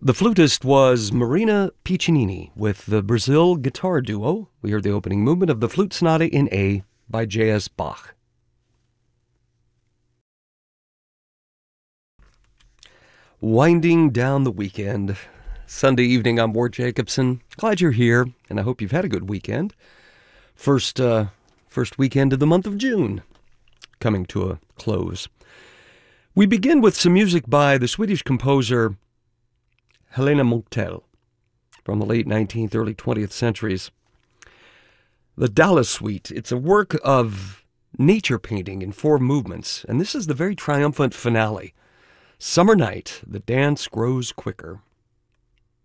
The flutist was Marina Piccinini with the Brazil Guitar Duo. We heard the opening movement of the Flute Sonata in A by J.S. Bach. Winding down the weekend. Sunday evening, I'm Ward Jacobson. Glad you're here, and I hope you've had a good weekend. First weekend of the month of June, coming to a close. We begin with some music by the Swedish composer Helena Munkhtel from the late 19th, early 20th centuries. The Dalla Suite, it's a work of nature painting in 4 movements, and this is the very triumphant finale. Summer night, the dance grows quicker.